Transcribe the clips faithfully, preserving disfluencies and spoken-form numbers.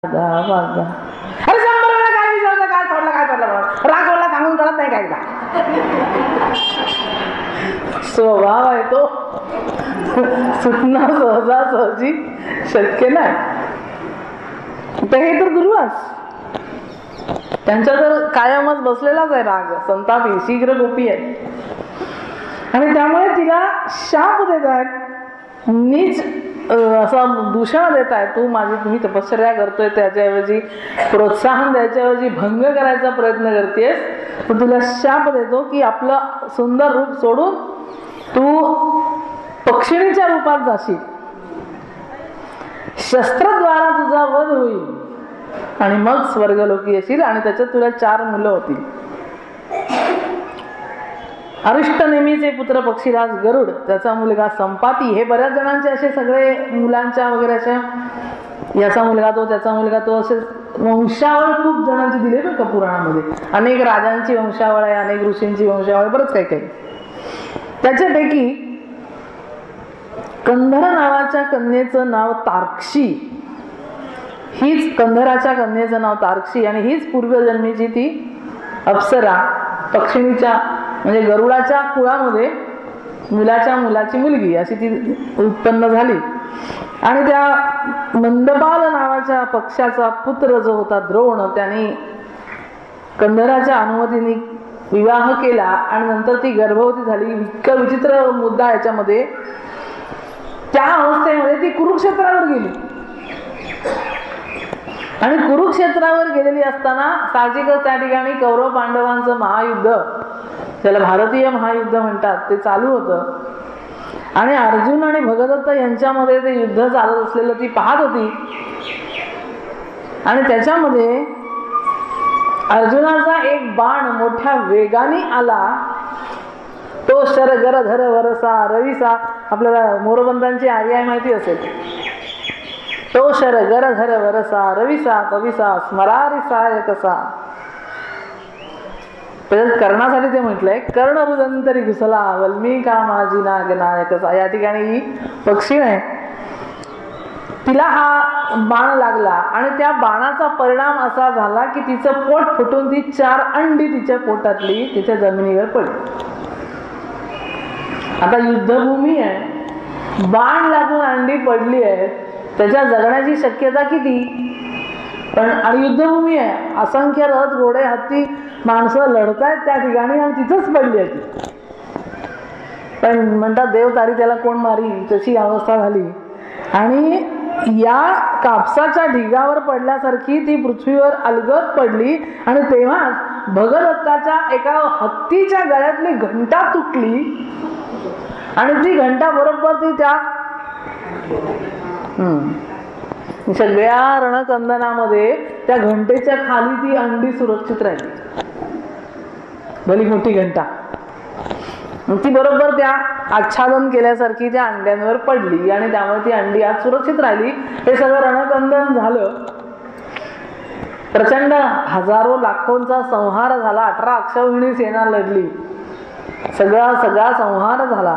अरे शंभर वेळा काय विचारलं, काय सोडलं काय सोडलं राग सोडला सांगून कळत नाही काय का. स्वभाव आहे तो, सुटणं सहजा सहजी शक्य नाही. तर हे तर दुर्वास, त्यांच्या तर कायमच बसलेलाच आहे राग, संतापी शीघ्र गोपी आहे. आणि त्यामुळे तिला शाप देत आहेत, नीच असा दूषण देत आहे. तू माझी तुम्ही तपश्चर्या करतोय त्याच्याऐवजी प्रोत्साहन द्यायच्याऐवजी भंग करायचा प्रयत्न करतेस, तर तुला शाप देतो की आपलं सुंदर रूप सोडून तू पक्षिणीच्या रूपात जाशील, शस्त्रद्वारा तुझा वध होईल आणि मग स्वर्गलोकी येशील आणि त्याच्यात तुला चार मुलं होतील. अरिष्ट नेमीचे पुत्र पक्षीराज गरुड, त्याचा मुलगा संपाती. हे बऱ्याच जणांचे असे सगळे मुलांच्या वगैरे अशा, याचा मुलगा तो त्याचा मुलगा तो, असे वंशावळ खूप जणांची दिली बरं का पुराणामध्ये. अनेक राजांची वंशावळ आहे, अनेक ऋषींची वंशावळ, बरंच काही काही. त्याच्यापैकी कंधर नावाच्या कन्येचं नाव तार्क्षी. हीच कंधराच्या कन्येचं नाव तार्क्षी आणि हीच पूर्वजन्मीची ती अप्सरा पक्षिणीच्या म्हणजे गरुडाच्या कुळामध्ये मुलाच्या मुलाची मुलगी अशी ती उत्पन्न झाली. आणि त्या मंदपाल नावाच्या पक्षाचा पुत्र जो होता द्रोण, त्याने कंधराच्या अनुमतीने विवाह केला आणि नंतर ती गर्भवती झाली. इतका विचित्र मुद्दा याच्यामध्ये, त्या अवस्थेमध्ये ती कुरुक्षेत्रावर गेली आणि कुरुक्षेत्रावर गेलेली असताना साहजिकच त्या ठिकाणी कौरव पांडवांचं महायुद्ध, ज्याला भारतीय महायुद्ध म्हणतात, ते चालू होतं. आणि अर्जुन आणि भगदत्त यांच्यामध्ये ते युद्ध चालत असलेलं ती पाहत होती. आणि त्याच्यामध्ये अर्जुनाचा एक बाण मोठ्या वेगाने आला. तो शरगर धर वरसा रविसा, आपल्याला मोरबंदांची आर्याय माहिती असेल. तो शरगर धर वरसा रविसा कविसा स्मरारिसा कसा. कर्णासाठी ते म्हटलंय, कर्ण रुदंतरी घुसला वल्मीका माझी नाग नायकसा. या ठिकाणी ही पक्षी आहे, तिला हा बाण लागला आणि त्या बाणाचा परिणाम असा झाला की तिचं पोट फुटून ती चार अंडी तिच्या पोटातली तिच्या जमिनीवर पडली. आता युद्धभूमी आहे, बाण लागून अंडी पडली आहे, त्याच्या जगण्याची शक्यता किती. पण आणि युद्धभूमी आहे, असंख्य रथ घोडे हत्ती माणसं लढतायत त्या ठिकाणी आणि तिथंच पडली आहे ती. पण म्हणतात देव तारी त्याला कोण मारी, तशी अवस्था झाली. आणि या कापसाच्या ढिगावर पडल्यासारखी ती पृथ्वीवर अलगद पडली. आणि तेव्हाच भगदत्ताच्या एका हत्तीच्या गळ्यातली घंटा तुटली आणि ती घंटा बरोबर ती त्या हम्म सगळ्या रणकंदनामध्ये त्या घंटेच्या खाली ती अंडी सुरक्षित राहिली, भली मोठी घंटा. ती बरोबर त्या आच्छादन केल्यासारखी त्या अंड्यांवर पडली आणि त्यामुळे ती अंडी आज सुरक्षित राहिली. हे सगळं रणकंदन झालं. प्रचंड हजारो लाखोंचा संहार झाला. अठरा अक्षौहिणी सेना लढली, सगळा सगळा संहार झाला.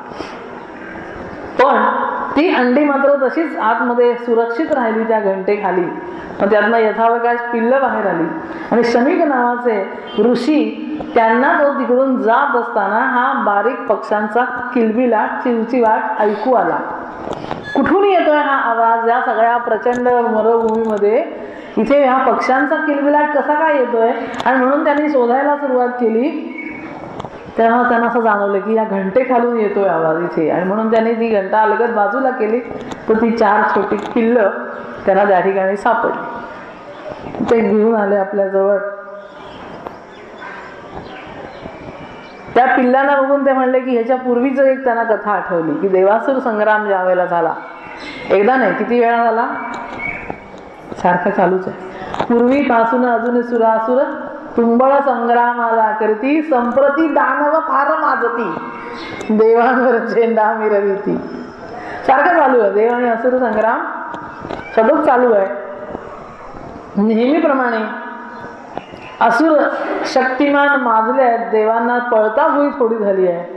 पण ती अंडी मात्र तशीच आतमध्ये सुरक्षित राहिली त्या घंटेखाली. मग त्यातनं यथावकाश पिल्ल बाहेर आली. आणि शमीक नावाचे ऋषी, त्यांना तो तिकडून जात असताना हा बारीक पक्ष्यांचा किलबिलाट चिवचिवाट ऐकू आला. कुठून येतोय हा आवाज या सगळ्या प्रचंड मरुभूमीमध्ये, इथे ह्या पक्ष्यांचा किलबिलाट कसा काय येतोय. आणि म्हणून त्यांनी शोधायला सुरुवात केली. तेव्हा त्यांना असं जाणवलं की या घंटे खालून येतोय आवाज इथे. आणि म्हणून त्यांनी ती घंटा अलगद बाजूला केली, तर ती चार छोटी पिल्ल त्यांना त्या ठिकाणी सापडली. ते घेऊन आले आपल्या जवळ. त्या पिल्लांना बघून ते म्हणले की ह्याच्या पूर्वीच एक त्यांना कथा आठवली की देवासुर संग्राम ज्या वेळेला झाला, एकदा नाही किती वेळा झाला, सारखं चालूच आहे. पूर्वीपासून अजून सुरासुर तुंबळ संग्रामाला करती, संप्रती दानव फार माजती, देवांवर झेंडा मिरविती. सारखं चालू आहे, देव आणि असुर संग्राम सतत चालू आहे. नेहमीप्रमाणे असुर शक्तिमान माजले आहेत, देवांना पळता भुई थोडी झाली आहे.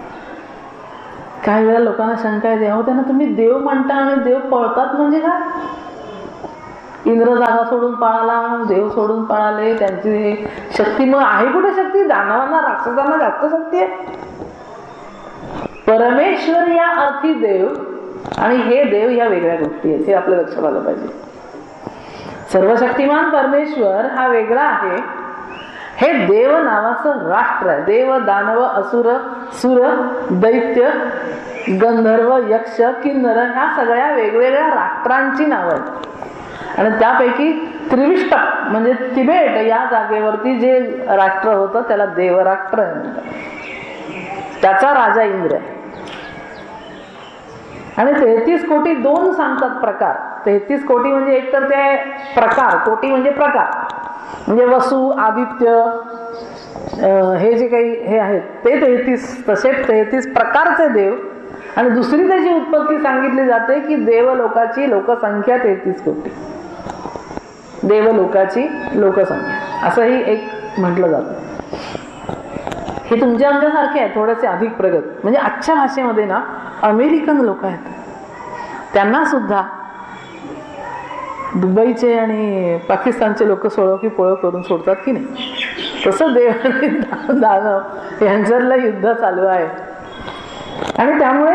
काही वेळा लोकांना शंका येते, अहो त्यांना तुम्ही देव म्हणता आणि देव पळतात म्हणजे काय. इंद्र जागा सोडून पळाला, देव सोडून पळाले, त्यांची शक्ती मग आहे कुठे शक्ती? दानवांना राक्षसांना जास्त शक्ती आहे. परमेश्वर या अर्थी देव आणि हे देव या वेगळ्या गोष्टी आहेत, हे आपलं लक्षात आलं पाहिजे. सर्वशक्तिमान परमेश्वर हा वेगळा आहे, हे देव नावाचं राष्ट्र आहे. देव, दानव, असुर, सुर, दैत्य, गंधर्व, यक्ष, किन्नर ह्या सगळ्या वेगवेगळ्या राष्ट्रांची नावं आहेत. आणि त्यापैकी त्रिविष्ट म्हणजे तिबेट या जागेवरती जे राष्ट्र होतं त्याला देवराष्ट्र म्हणतात. त्याचा राजा इंद्र आहे. आणि तेहतीस कोटी दोन सांगतात प्रकार. तेहतीस कोटी म्हणजे एक तर ते प्रकार, कोटी म्हणजे प्रकार, म्हणजे वसु, आदित्य, हे जे काही हे आहेत ते तेहतीस, तसे तेहतीस प्रकारचे देव. आणि दुसरी त्याची उत्पत्ती सांगितली जाते की देवलोकाची लोकसंख्या तेहतीस कोटी, देवलोकाची लोकसंख्या असंही एक म्हटलं जातं. हे तुमच्या आमच्यासारखे आहे, थोडेसे अधिक प्रगत. म्हणजे आजच्या भाषेमध्ये ना अमेरिकन लोक आहेत, त्यांना सुद्धा दुबईचे आणि पाकिस्तानचे लोक सोळो की पोळो करून सोडतात की नाही, तसं देव आणि दानव यांच्यातलं युद्ध चालू आहे. आणि त्यामुळे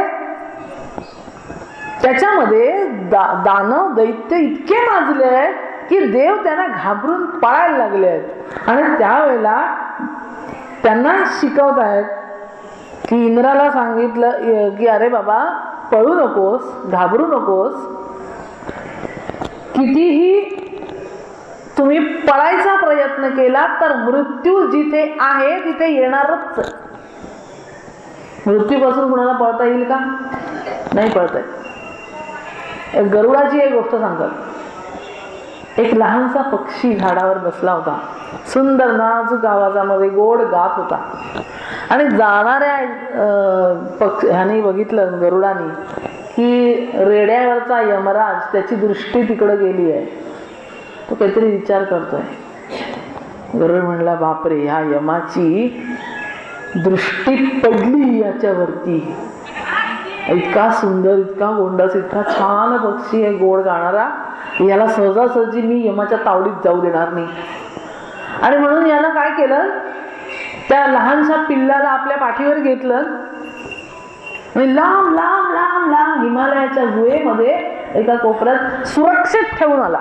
त्याच्यामध्ये दा दानव दैत्य इतके माजले आहेत की देव त्यांना घाबरून पळायला लागले आहेत. आणि त्यावेळेला त्यांना शिकवत आहेत की इंद्राला सांगितलं की अरे बाबा पळू नकोस, घाबरू नकोस, कितीही तुम्ही पळायचा प्रयत्न केला तर मृत्यू जिथे आहे तिथे येणारच. मृत्यूपासून कुणाला पळता येईल का? नाही पळता येईल. गरुडाची एक गोष्ट सांगतात. एक लहानसा पक्षी झाडावर बसला होता, सुंदर नाजूक आवाजामध्ये गोड गात होता. आणि जाणाऱ्या पक्ष ह्याने बघितलं गरुडाने की रेड्यावरचा यमराज त्याची दृष्टी तिकडे गेली आहे. तो काहीतरी विचार करतोय. गरुड म्हणला बापरे, ह्या यमाची दृष्टी पडली याच्यावरती. इतका सुंदर, इतका गोंडस, इतका छान पक्षी आहे, गोड गाणारा, याला सहजासहजी मी यमाच्या तावडीत जाऊ देणार नाही. आणि म्हणून यानं काय केलं, त्या लहानशा पिल्लाला आपल्या पाठीवर घेतलं आणि लांब लांब लांब लांब हिमालयाच्या गुहेमध्ये एका कोपऱ्यात सुरक्षित ठेवून आला.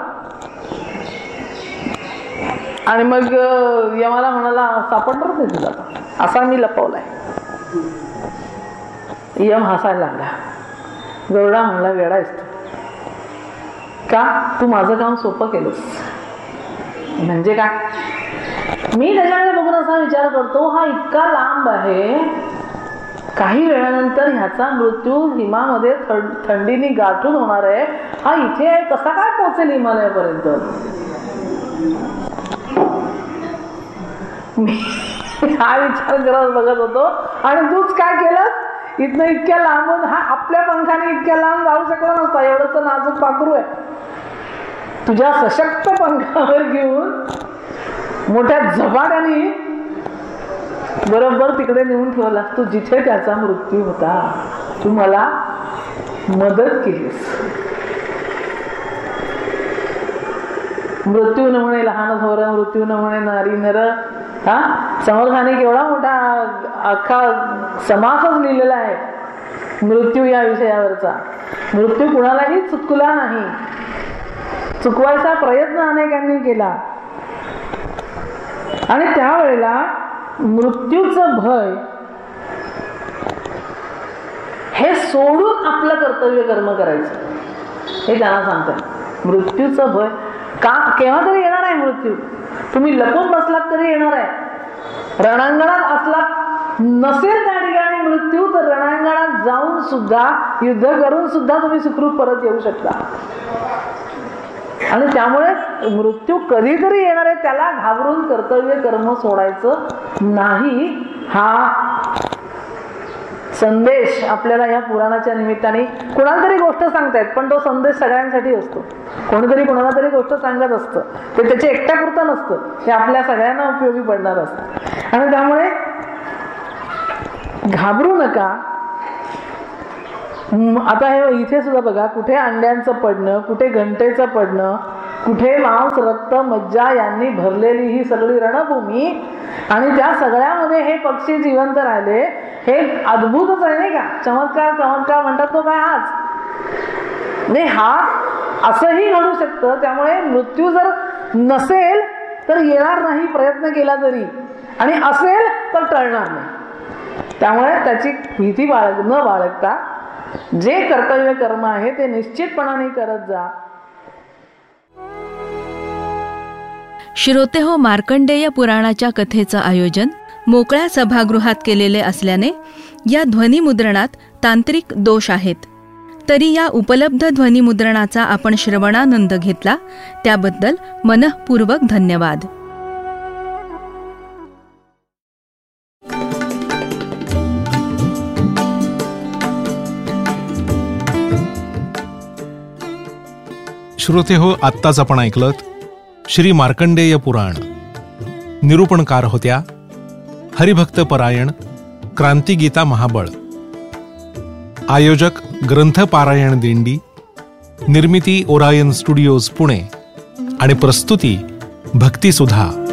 आणि मग यमाला म्हणाला सापडणार नाही तुला, असा मी लपवलाय. यम हसायला लागला. गरुडा म्हणला वेडा आहेस तू, का तू माझं काम सोपं केलंस? म्हणजे काय? मी त्याच्याकडे बघून असा विचार करतो, हा इतका लांब आहे, काही वेळानंतर ह्याचा मृत्यू हिमामध्ये थंडीने गाठून होणार आहे, हा इथे आहे, कसा काय पोहोचेल हिमालयापर्यंत? मी हा विचार करत बघत होतो. आणि तूच काय केलं, इथनं इतक्या लांबून, हा आपल्या पंखाने इतक्या लांब जाऊ शकला नसता, एवढंच नाजूक पाखरू आहे. तुझ्या सशक्त पंखावर घेऊन मोठ्या झपाट्याने बरोबर तिकडे नेऊन ठेवलास तू जिथे त्याचा मृत्यू होता. तू मला मदत केलीस. मृत्यू न म्हणे लहान थोर, मृत्यू न म्हणे नारी नर. हा समर्थाने केवढा मोठा अख्खा समासच लिहिलेला आहे मृत्यू या विषयावरचा. मृत्यू कुणालाही चुकला नाही, चुकवायचा प्रयत्न अनेकांनी केला. आणि त्यावेळेला मृत्यूचं भय हे सोडून आपलं कर्तव्य कर्म करायचं, हे त्यांना सांगतात. मृत्यूचं भय का, केव्हा तरी येणार आहे मृत्यू. तुम्ही लपून बसलात तरी येणार आहे. रणांगणात असलात नसेल त्या ठिकाणी मृत्यू, तर रणांगणात जाऊन सुद्धा, युद्ध करून सुद्धा तुम्ही सुखरूप परत येऊ शकता. आणि त्यामुळे मृत्यू कधीतरी येणार आहे, त्याला घाबरून कर्तव्य कर्म सोडायचं नाही. हा संदेश आपल्याला या पुराणाच्या निमित्ताने कोणाला तरी गोष्ट सांगतायत, पण तो संदेश सगळ्यांसाठी असतो. कोणीतरी कोणाला तरी गोष्ट सांगत असतं, ते त्याच्या एकट्यापुरतं नसतं, ते आपल्या सगळ्यांना उपयोगी पडणार असतं. आणि त्यामुळे घाबरू नका. आता हे इथे सुद्धा बघा, कुठे अंड्यांचं पडणं, कुठे घंटेचं पडणं, कुठे मांस रक्त मज्जा यांनी भरलेली ही सगळी रणभूमी, आणि त्या सगळ्यामध्ये हे पक्षी जिवंत राहिले, हे अद्भुतच आहे नाही का. चमत्कार चमत्कार म्हणतात तो काय हाच नाही, हा असंही घडू शकतं. त्यामुळे मृत्यू जर नसेल तर येणार नाही प्रयत्न केला तरी, आणि असेल तर टळणार नाही. त्यामुळे त्याची भीती बाळग न बाळगता जे कर्तव्य कर्म आहे ते निश्चितपणाने करत जा. श्रोते हो, मार्कंडेय पुराणाच्या कथेचं आयोजन मोकळ्या सभागृहात केलेले असल्याने या ध्वनिमुद्रणात तांत्रिक दोष आहेत. तरी या उपलब्ध ध्वनिमुद्रणाचा आपण श्रवणानंद घेतला त्याबद्दल मनःपूर्वक धन्यवाद. श्रोते हो, आत्ताच आपण ऐकलत श्री मार्कंडेय पुराण. निरूपणकार होत्या हरिभक्त परायण क्रांतिगीता महाबळ. आयोजक ग्रंथ पारायण दिंडी. निर्मिती ओरायन स्टुडिओज पुणे आणि प्रस्तुती भक्तिसुधा.